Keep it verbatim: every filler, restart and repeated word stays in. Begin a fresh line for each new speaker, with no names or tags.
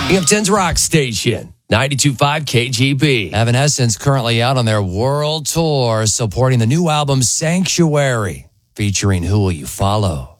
Hampton's Rock Station, ninety-two point five K G B.
Evanescence currently out on their world tour supporting the new album Sanctuary, featuring Who Will You Follow?